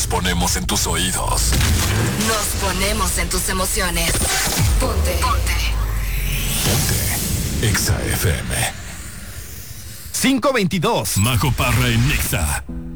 ponemos en tus oídos. Nos ponemos en tus emociones. Ponte. Exa FM. 5:22. Majo Parra en Nexa.